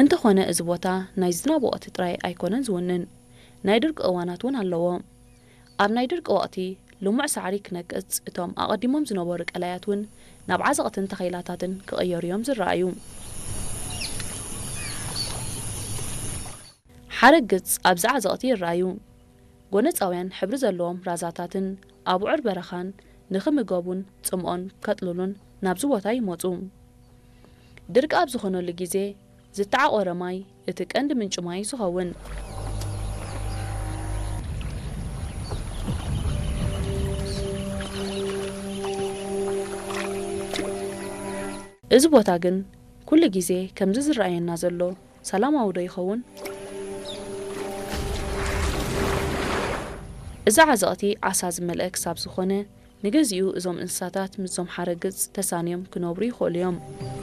እንተኾነ እዚ ቦታ ናይ ዝናብ ወቕቲ ጥራይ ኣይኮነን ዝውንን ናይ ድርቂ እዋናት እውን ኣለዎ ኣብ ናይ ድርቂ ወቕቲ ልሙዕ ሳዕሪ ክነቅጽ እቶም ኣቐዲሞም ዝነበሩ ቀላያት እውን ናብ ዓዘቕትን ተኸይላታትን ክቕየሩ እዮም ዝረኣዩ ሓረግ ገጽ ኣብዚ ዓዘቕቲ ይረኣዩ ጎነፃውያን ሕብሪ ዘለዎም ራዛታትን ኣብዑር በረኻን ንኽምገቡን ጽምኦን ከጥልሉን ናብዚ ቦታ ይመፁ ድርቂ ኣብ ዝኾነሉ ግዜ ዝተዓቆረ ማይ እቲ ቀንዲ ምንጭ ማይ ዝኸውን እዚ ቦታ ግን ኩሉ ግዜ ከምዚ ዝረኣየና ዘሎ ሰላማዊ ዶ ይኸውን እዚ ዓዘቕቲ ዓሳ ዝመልአ ክሳብ ዝኾነ ንገዚኡ እዞም እንስሳታት ምዞም ሓረግጽ ተሳንዮም ክነብሩ ይኽእሉ እዮም